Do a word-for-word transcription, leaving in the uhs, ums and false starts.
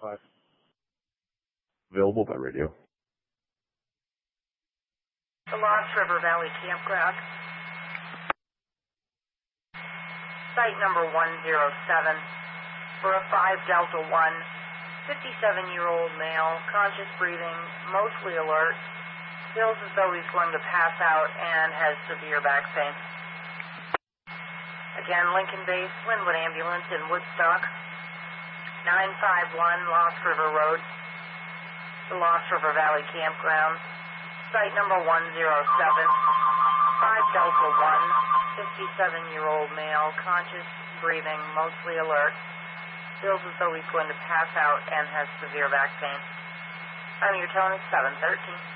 five. Available by radio. The Lost River Valley Campground. Site number one zero seven. For a five Delta one, fifty-seven-year-old male, conscious breathing, mostly alert, feels as though he's going to pass out and has severe back pain. Again, Lincoln Base, Linwood Ambulance in Woodstock, nine five one Lost River Road, the Lost River Valley Campground, site number one zero seven, five Delta one, fifty-seven-year-old male, conscious, breathing, mostly alert, feels as though he's going to pass out and has severe back pain. I'm your tone is seven thirteen.